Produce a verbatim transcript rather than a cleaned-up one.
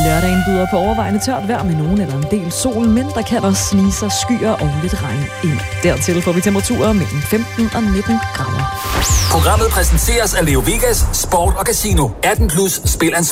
Lørdagen byder på overvejende tørt vejr med nogen eller en del sol, men der kan også snige sig skyer og lidt regn ind. Dertil får vi temperaturer mellem femten og nitten grader. Programmet præsenteres af Leo Vegas Sport og Casino. atten plus spil ansvarligt.